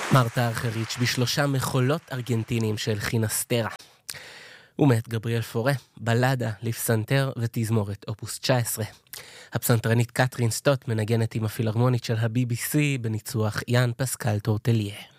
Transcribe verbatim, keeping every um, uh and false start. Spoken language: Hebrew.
מרתה ארכריץ' בשלושה מחולות ארגנטינים של חינסטרה. ומת גבריאל פורה, בלדה לפסנתר ותזמורת אופוס תשע עשרה. הפסנתרנית קטרין סטוט מנגנת עם הפילהרמונית של ה-בי בי סי בניצוח יאן פסקל טורטליה.